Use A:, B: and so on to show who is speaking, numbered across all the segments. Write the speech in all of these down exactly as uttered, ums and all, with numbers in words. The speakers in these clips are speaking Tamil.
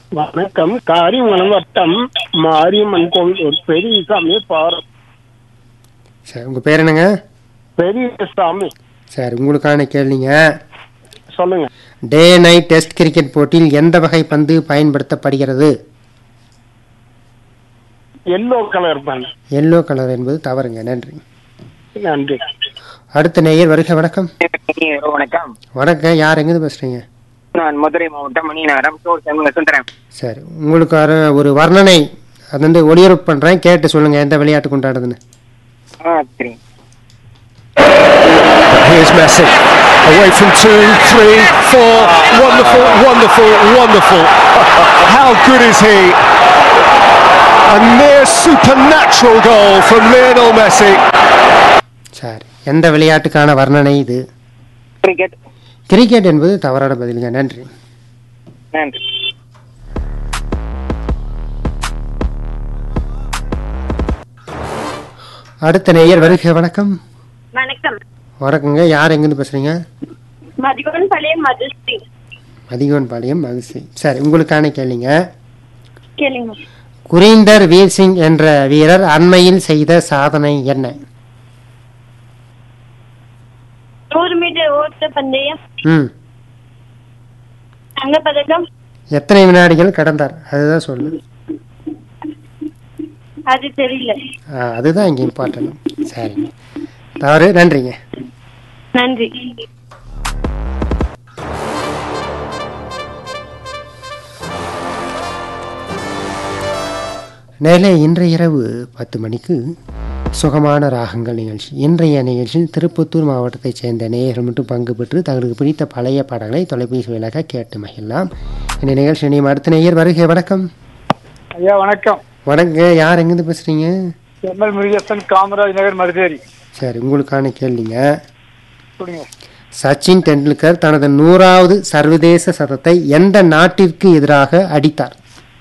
A: வணக்கம். காரியமங்கலம் வட்டம் மாரியம்மன் கோவில் ஒரு பெரிய சாமி பாரம்.
B: சரி, உங்கள் பேர் என்னங்க?
A: பெரிய சாமி.
B: சரி, உங்களுக்கான கேள்விங்க.
A: சொல்லுங்க.
B: டே நைட் டெஸ்ட் கிரிக்கெட் போட்டியில் எந்த வகை பந்து பயன்படுத்தப்படுகிறது?
A: எல்லோ கலர் பந்து.
B: எல்லோ கலர் என்பது தவறுங்க. நன்றி.
A: நன்றி.
B: அடுத்த நேயர் வருக. வணக்கம்.
C: வணக்கம்.
B: வணக்கம். யார் எங்கிருந்து பேசுறீங்க?
C: நான் மதுரை மாவட்டம் மணிநகரம் சுந்தரம்.
B: சரி, உங்களுக்கு ஒரு- ஒரு வர்ணனை அது வந்து ஒளிபரப்பு பண்றேன், கேட்டு சொல்லுங்க எந்த விளையாட்டு கொண்டாடுதுன்னு.
C: ஆ சரி.
D: Here's Messi, away from two, three, four, wonderful, wonderful, wonderful. How good is he? A near supernatural goal from Lionel Messi.
B: சரி, எந்த விளையாட்டுக்கான வர்ணனை இது?
C: கிரிக்கெட்.
B: கிரிக்கெட் என்பது தவறான பதிலுங்க. நன்றி.
C: நன்றி.
B: அடுத்த நேயர் வருக. வணக்கம்.
E: வணக்கம்.
B: வணக்கங்க. யார் எங்கிருந்து பேசுறீங்க?
E: மதிகோன் பழைய மதுஸ்ரீ.
B: மதிகோன் பாளையம் மகிழ்ச்சி. சரி, உங்களுக்கான கேள்விங்க.
E: கேளுங்க.
B: குரீந்தர் வீர் சிங் என்ற வீரர் அண்மையில் செய்த சாதனை என்ன?
E: நூறு மீட்டர் ஓட்ட பந்தயம்,
B: ம்
E: தங்க பதக்கம்.
B: எத்தனை வினாடிகள் கடந்தார் அதுதான் சொல்லு.
E: அது தெரியல.
B: ஆ, அதுதான் இங்கே இம்பார்ட்டன்ட். சரிங்க, தவறு. நன்றிங்க.
E: நன்றி.
B: நேரே இன்றைய இரவு பத்து மணிக்கு சுகமான ராகங்கள் நிகழ்ச்சி. இன்றைய நிகழ்ச்சியில் திருப்பத்தூர் மாவட்டத்தைச் சேர்ந்த நேயர்கள் மட்டும் பங்கு பெற்று தங்களுக்கு பிடித்த பழைய பாடல்களை தொலைபேசி வழியாக கேட்டு மகிழலாம். இந்த நிகழ்ச்சி இனியும் அடுத்த நேயர் வருகை. வணக்கம்.
A: ஐயா வணக்கம்.
B: வணங்க. யார் எங்கிருந்து பேசுறீங்க?
A: எம்எல் முருகேசன், காமராஜ் நகர், மருதேரி.
B: சரி, உங்களுக்கான கேள்விங்க.
A: சொல்லுங்க.
B: சச்சின் டெண்டுல்கர் தனது நூறாவது சர்வதேச சதத்தை எந்த நாட்டிற்கு எதிராக அடித்தார்?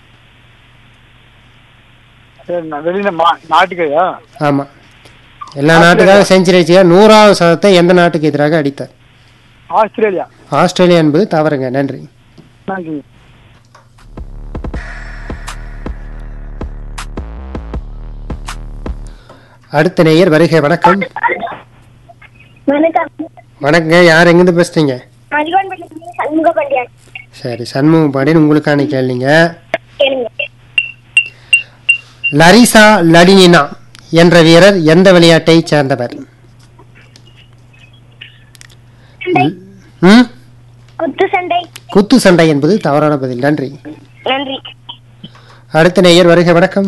A: வெளியில நாட்டுக்கையா?
B: ஆமா, எல்லா நாட்டுக்காக செஞ்சுரி அடிச்சா நூறாவது சதத்தை எந்த நாட்டுக்கு எதிராக அடித்தார்?
A: ஆஸ்திரேலியா.
B: ஆஸ்திரேலியா என்பது தவறுங்க. நன்றி.
A: நன்றி.
B: அடுத்த நேயர் வருகை. வணக்கம்.
E: வணக்கம்.
B: வணக்கங்க. யார் எங்கிருந்து பேசுறீங்க?
E: மதிகோன் பள்ளி சண்முக பாண்டியன்.
B: சரி, சண்முக பாண்டியன், உங்களுக்கான கேள்விங்க.
E: கேளுங்க.
B: லரிசா லடினினா என்ற வீரர் எந்த விளையாட்டை சேர்ந்தவர்? ம்?
E: குத்து சண்டை.
B: குத்து சண்டை என்பது தவறான பதில். நன்றி.
E: நன்றி.
B: அடுத்த நேயர் வருகை. வணக்கம்.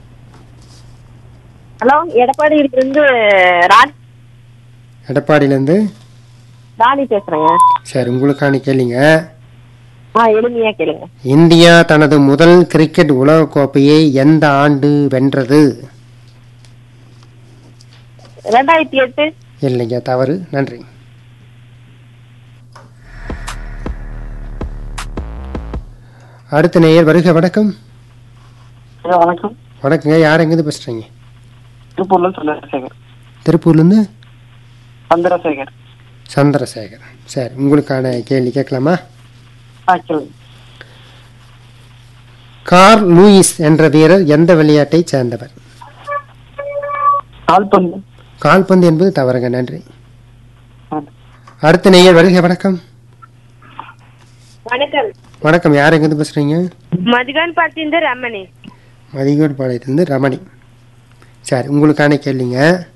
E: ஹலோ, எடப்பாடியிலிருந்து ராணி
B: எடப்பாடியிலிருந்து
E: ராணி பேசுறேங்க.
B: சரி, உங்களுக்கான கேள்விங்க.
E: ஆ எளிமையா கேளுங்க.
B: இந்தியா தனது முதல் கிரிக்கெட் உலகக் கோப்பையை எந்த ஆண்டு வென்றது?
E: ரெண்டாயிரத்தி எட்டு.
B: இல்லைங்க, தவறு. நன்றி. அடுத்த நேயர் வருக. வணக்கம்.
A: வணக்கம்.
B: வணக்கங்க. யார் எங்கிருந்து பேசுறீங்க?
A: திருப்பூர்ல சந்திரசேகர்.
B: திருப்பூர்லேருந்து
A: சந்திரசேகர்.
B: சந்திரசேகர். சரி, உங்களுக்கான கேள்வி கேட்கலாமா? கார்ல் லூயிஸ் என்ற வீரர் எந்த விளையாட்டை சேர்ந்தவர்?
A: கால்பந்து.
B: கால்பந்து என்பது தவறுங்க. நன்றி. அடுத்த நேயர் வருகை. வணக்கம்.
E: வணக்கம்.
B: வணக்கம். யார் எங்கிருந்து பேசுறீங்க?
E: மதிகான் பாட்டிந்த ரமணி.
B: மதிகோட் பாளையத்திலிருந்து ரமணி. சரி, உங்களுக்கான கேள்விங்க.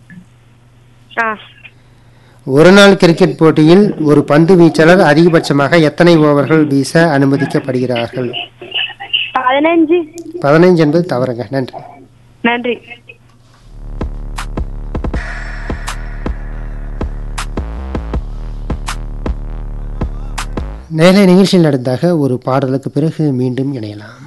B: ஒரு நாள் கிரிக்கெட் போட்டியில் ஒரு பந்து வீச்சாளர் அதிகபட்சமாக எத்தனை ஓவர்கள் வீச அனுமதிக்கப்படுகிறார்கள்?
E: பதினஞ்சு.
B: பதினைஞ்சு என்பது தவறுங்க. நன்றி.
E: நன்றி.
B: நேரலை நிகழ்ச்சியில் நடந்தாக ஒரு பாடலுக்கு பிறகு மீண்டும் இணையலாம்.